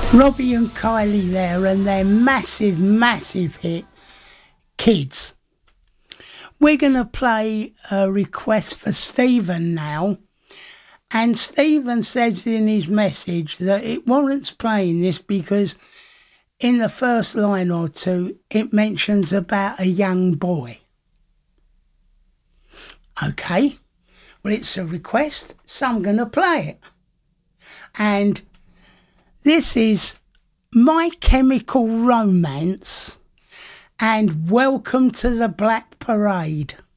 Robbie and Kylie there and their massive, massive hit, Kids. We're going to play a request for Stephen now. And Stephen says in his message that it warrants playing this because in the first line or two, it mentions about a young boy. Okay, well, it's a request, so I'm going to play it. And this is My Chemical Romance and Welcome to the Black Parade.